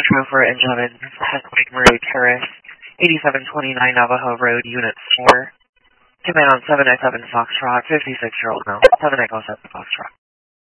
Metro for Engine Evans, Heswick Marie Terrace, 8729 Navajo Road, Unit 4. Command on 797 Foxtrot, 56-year-old male, 7 Echo 7 Foxtrot.